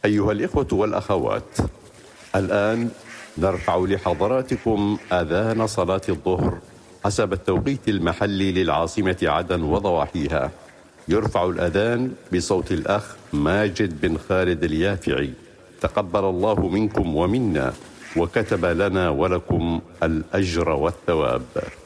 أيها الإخوة والأخوات، الآن نرفع لحضراتكم آذان صلاة الظهر حسب التوقيت المحلي للعاصمة عدن وضواحيها. يرفع الأذان بصوت الأخ ماجد بن خالد اليافعي. تقبل الله منكم ومنا، وكتب لنا ولكم الأجر والثواب.